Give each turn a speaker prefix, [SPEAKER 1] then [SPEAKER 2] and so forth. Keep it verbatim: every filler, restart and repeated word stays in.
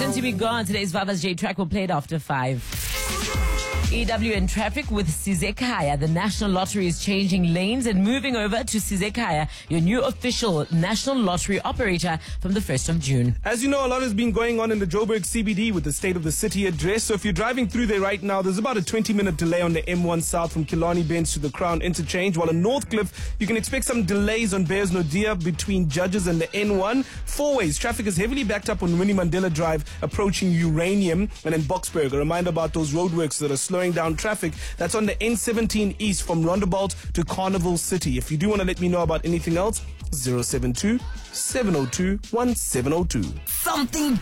[SPEAKER 1] Fancy Me Gone. Today's Vava's J track will play it after five. E W in traffic with Sizekaya. The National Lottery is changing lanes and moving over to Sizekaya, your new official National Lottery operator from the first of June.
[SPEAKER 2] As you know, a lot has been going on in the Joburg C B D with the State of the City address. So if you're driving through there right now, there's about a twenty minute delay on the M one South from Killarney Bench to the Crown Interchange. While in Northcliffe, you can expect some delays on Bears Nodia between Judges and the N one. Four ways. Traffic is heavily backed up on Winnie Mandela Drive approaching Uranium and in Boksburg. A reminder about those roadworks that are slowing down traffic. That's on the N seventeen East from Rondebolt to Carnival City. If you do want to let me know about anything else, zero seven two, seven zero two, one seven zero two.
[SPEAKER 3] Something